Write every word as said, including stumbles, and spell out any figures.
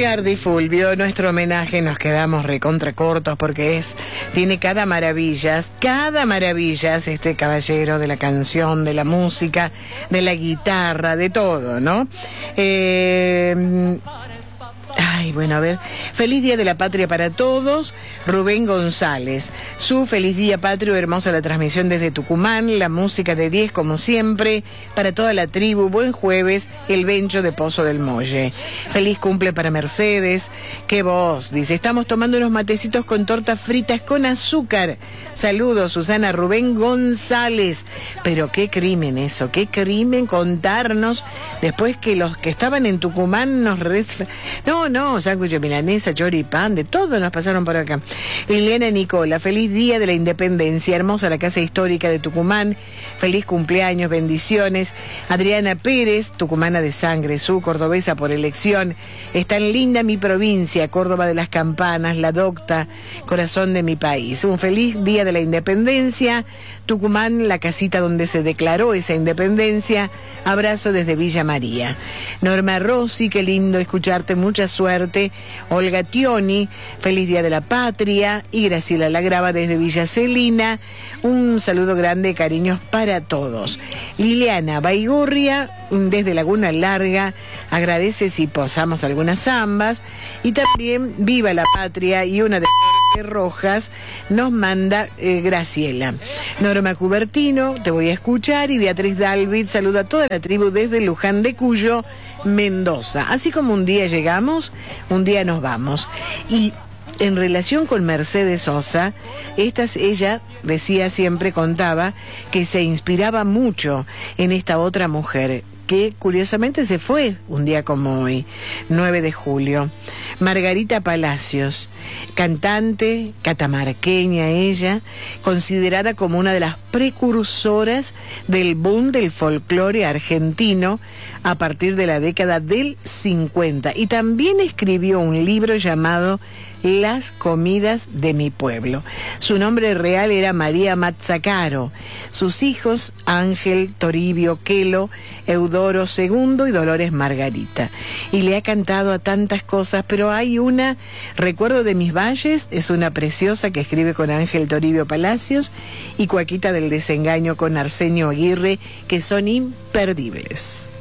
Giardi Fulvio, nuestro homenaje, nos quedamos recontra cortos porque es, tiene cada maravillas, cada maravillas este caballero de la canción, de la música, de la guitarra, de todo, ¿no? Eh... Ay, bueno, a ver. Feliz Día de la Patria para todos. Rubén González. Su feliz día patrio, hermosa la transmisión desde Tucumán. La música de diez como siempre. Para toda la tribu. Buen jueves. El Bencho de Pozo del Molle. Feliz cumple para Mercedes. Qué voz. Dice, estamos tomando unos matecitos con tortas fritas con azúcar. Saludos, Susana. Rubén González. Pero qué crimen eso. Qué crimen contarnos después que los que estaban en Tucumán nos... Res... No, no, sándwich milanesa, choripán, de todo nos pasaron por acá. Liliana Nicola, feliz día de la independencia, hermosa la casa histórica de Tucumán, feliz cumpleaños, bendiciones. Adriana Pérez, tucumana de sangre, su cordobesa por elección, es tan linda mi provincia, Córdoba de las Campanas, la docta, corazón de mi país. Un feliz día de la independencia, Tucumán, la casita donde se declaró esa independencia, abrazo desde Villa María. Norma Rossi, qué lindo escucharte, mucha suerte. Olga Tioni, feliz día de la patria. Y Graciela Lagrava desde Villa Celina, un saludo grande, cariños para todos. Liliana Baigurria, desde Laguna Larga, agradece si posamos algunas zambas. Y también viva la patria, y una de Rojas nos manda eh, Graciela. Norma Cubertino, te voy a escuchar, y Beatriz Dalvid saluda a toda la tribu desde Luján de Cuyo, Mendoza. Así como un día llegamos, un día nos vamos. Y en relación con Mercedes Sosa, esta, ella decía siempre, contaba, que se inspiraba mucho en esta otra mujer, que curiosamente se fue un día como hoy, nueve de julio. Margarita Palacios, cantante catamarqueña ella, considerada como una de las precursoras del boom del folclore argentino a partir de la década del cincuenta. Y también escribió un libro llamado Las comidas de mi pueblo. Su nombre real era María Mazzacaro. Sus hijos, Ángel, Toribio, Quelo, Eudoro segundo y Dolores Margarita. Y le ha cantado a tantas cosas, pero hay una, Recuerdo de mis valles, es una preciosa que escribe con Ángel Toribio Palacios, y Cuaquita del desengaño con Arsenio Aguirre, que son imperdibles.